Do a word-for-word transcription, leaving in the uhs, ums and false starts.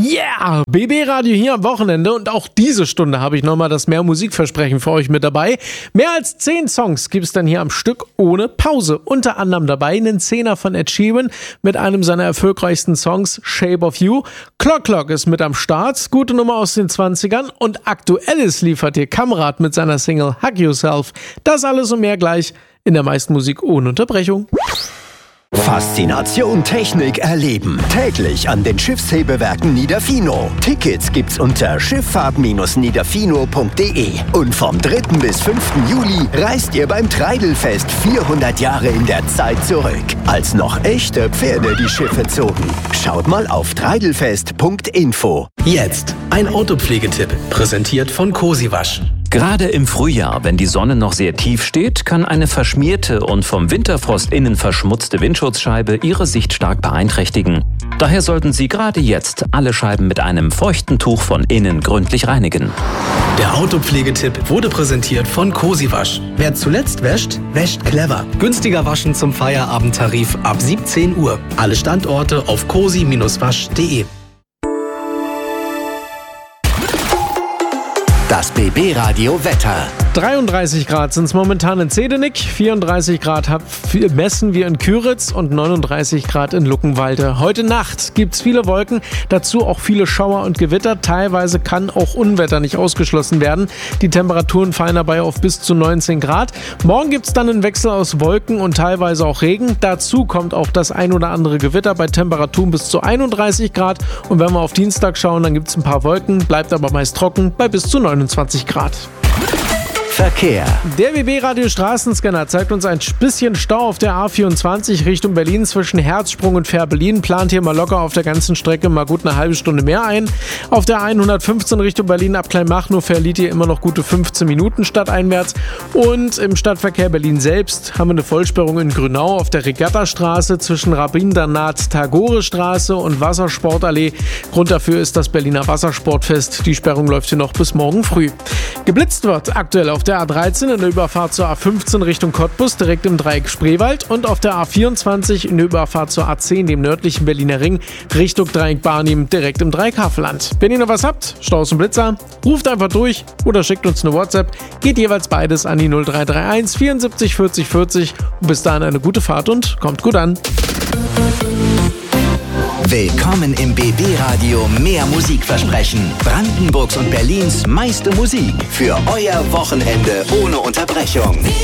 Yeah, B B-Radio hier am Wochenende und auch diese Stunde habe ich nochmal das Mehr Musikversprechen für euch mit dabei. Mehr als zehn Songs gibt es dann hier am Stück ohne Pause. Unter anderem dabei einen Zehner von Ed Sheeran mit einem seiner erfolgreichsten Songs, Shape of You. Clock Clock ist mit am Start, gute Nummer aus den zwanzigern und Aktuelles liefert dir Kamrat mit seiner Single Hug Yourself. Das alles und mehr gleich in der meisten Musik ohne Unterbrechung. Faszination Technik erleben. Täglich an den Schiffshebewerken Niederfino. Tickets gibt's unter schifffahrt Bindestrich niederfino punkt de. Und vom dritten bis fünften Juli reist ihr beim Treidelfest vierhundert Jahre in der Zeit zurück. Als noch echte Pferde die Schiffe zogen. Schaut mal auf treidelfest punkt info. Jetzt ein Autopflegetipp, präsentiert von Cosi Wasch. Gerade im Frühjahr, wenn die Sonne noch sehr tief steht, kann eine verschmierte und vom Winterfrost innen verschmutzte Windschutzscheibe Ihre Sicht stark beeinträchtigen. Daher sollten Sie gerade jetzt alle Scheiben mit einem feuchten Tuch von innen gründlich reinigen. Der Autopflegetipp wurde präsentiert von Cosi Wasch. Wer zuletzt wäscht, wäscht clever. Günstiger waschen zum Feierabendtarif ab siebzehn Uhr. Alle Standorte auf cosi Bindestrich wasch punkt de. Das B B-Radio Wetter. dreiunddreißig Grad sind es momentan in Zedenik, vierunddreißig Grad messen wir in Küritz und neununddreißig Grad in Luckenwalde. Heute Nacht gibt es viele Wolken, dazu auch viele Schauer und Gewitter. Teilweise kann auch Unwetter nicht ausgeschlossen werden. Die Temperaturen fallen dabei auf bis zu neunzehn Grad. Morgen gibt es dann einen Wechsel aus Wolken und teilweise auch Regen. Dazu kommt auch das ein oder andere Gewitter bei Temperaturen bis zu einunddreißig Grad. Und wenn wir auf Dienstag schauen, dann gibt es ein paar Wolken, bleibt aber meist trocken bei bis zu neunundzwanzig Grad. Verkehr. Der B B-Radio Straßenscanner zeigt uns ein bisschen Stau auf der A vierundzwanzig Richtung Berlin zwischen Herzsprung und Fährberlin. Plant hier mal locker auf der ganzen Strecke mal gut eine halbe Stunde mehr ein. Auf der hundertfünfzehn Richtung Berlin ab Kleinmachnow verliert hier immer noch gute fünfzehn Minuten stadteinwärts. Und im Stadtverkehr Berlin selbst haben wir eine Vollsperrung in Grünau auf der Regattastraße zwischen Rabindranath-Tagore-Straße und Wassersportallee. Grund dafür ist das Berliner Wassersportfest. Die Sperrung läuft hier noch bis morgen früh. Geblitzt wird aktuell auf der A dreizehn in der Überfahrt zur A fünfzehn Richtung Cottbus direkt im Dreieck Spreewald und auf der A vierundzwanzig in der Überfahrt zur A zehn, dem nördlichen Berliner Ring, Richtung Dreieck Barnim direkt im Dreieck Havelland. Wenn ihr noch was habt, Staus und Blitzer, ruft einfach durch oder schickt uns eine WhatsApp. Geht jeweils beides an die null drei drei eins vierundsiebzig vierzig vierzig. Und bis dahin eine gute Fahrt und kommt gut an. Willkommen im B B-Radio Mehr Musikversprechen. Brandenburgs und Berlins meiste Musik für euer Wochenende ohne Unterbrechung.